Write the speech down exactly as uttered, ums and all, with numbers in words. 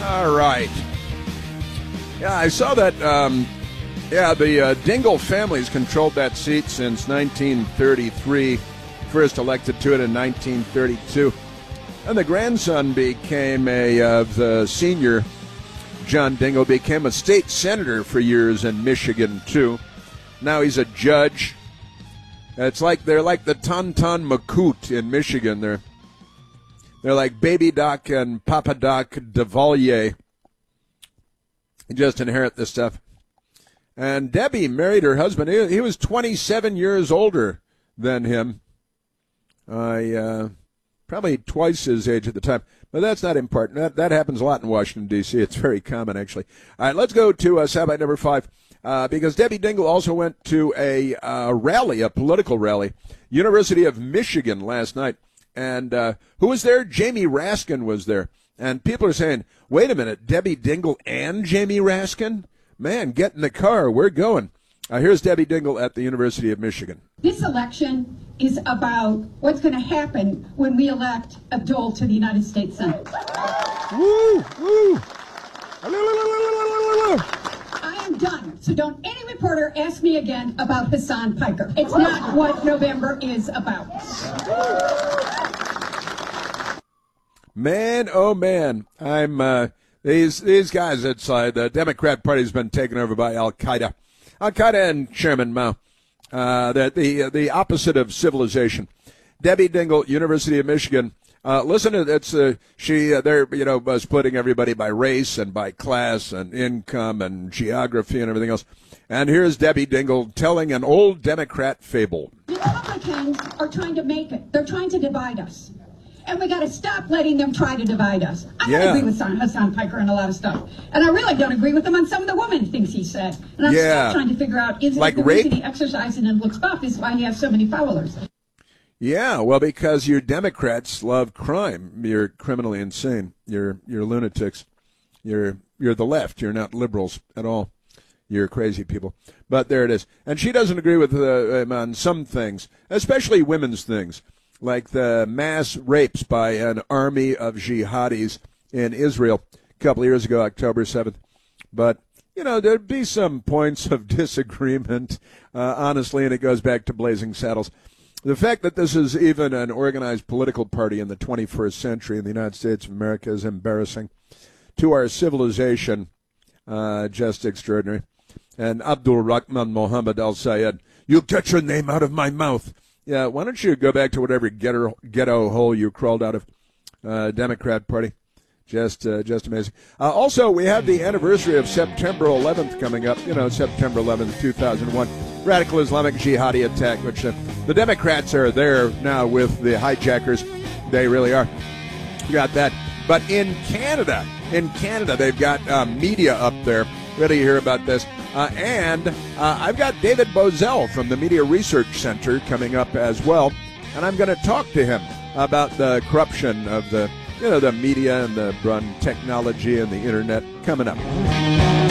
All right. Yeah, I saw that. Um, yeah, the uh, Dingell family's controlled that seat since nineteen thirty-three. First elected to it in nineteen thirty-two. And the grandson became a, uh, the senior, John Dingell, became a state senator for years in Michigan, too. Now he's a judge. It's like they're like the Tonton Macoute in Michigan. They're they're like Baby Doc and Papa Doc Duvalier. You just inherit this stuff. And Debbie married her husband. He, he was twenty-seven years older than him. I uh, probably twice his age at the time. But that's not important. That, that happens a lot in Washington, D C It's very common, actually. All right, let's go to uh, soundbite number five. Uh, because Debbie Dingell also went to a uh, rally, a political rally, University of Michigan last night. And uh, who was there? Jamie Raskin was there. And people are saying, wait a minute, Debbie Dingell and Jamie Raskin? Man, get in the car. We're going. Uh, here's Debbie Dingell at the University of Michigan. This election is about what's going to happen when we elect Abdul to the United States Senate. Woo! Woo! I am done. So don't any reporter ask me again about Hassan Piker. It's not what November is about. Man, oh man, I'm uh, these these guys. It's uh, the Democrat Party's been taken over by Al Qaeda, Al Qaeda and Chairman Mao. Uh, the the the opposite of civilization. Debbie Dingell, University of Michigan. Uh, listen to it's uh, she uh, they're you know uh, splitting everybody by race and by class and income and geography and everything else. And here's Debbie Dingell telling an old Democrat fable. The Republicans are trying to make it. They're trying to divide us. And we got to stop letting them try to divide us. I yeah. don't agree with Hassan Piker and a lot of stuff. And I really don't agree with him on some of the woman things he said. And I'm yeah. still trying to figure out, is like it the rape? reason he exercises and looks buff is why he has so many followers? Yeah, well, because you Democrats love crime. You're criminally insane. You're you're lunatics. You're you're the left. You're not liberals at all. You're crazy people. But there it is. And she doesn't agree with uh, him on some things, especially women's things, like the mass rapes by an army of jihadis in Israel a couple of years ago, October seventh. But, you know, there'd be some points of disagreement, uh, honestly, and it goes back to Blazing Saddles. The fact that this is even an organized political party in the twenty-first century in the United States of America is embarrassing to our civilization, uh, just extraordinary. And Abdul Rahman Mohammed al-Sayed, you'll get your name out of my mouth. Yeah, why don't you go back to whatever ghetto, ghetto hole you crawled out of, uh, Democrat Party. Just uh, just amazing. Uh, also, we have the anniversary of September eleventh coming up. You know, September eleventh, two thousand one. Radical Islamic jihadi attack, which uh, the Democrats are there now with the hijackers. They really are. You got that. But in Canada, in Canada, they've got uh, media up there. Ready to hear about this. Uh, and uh, I've got David Bozell from the Media Research Center coming up as well. And I'm going to talk to him about the corruption of the, you know, the media and the run technology and the internet coming up.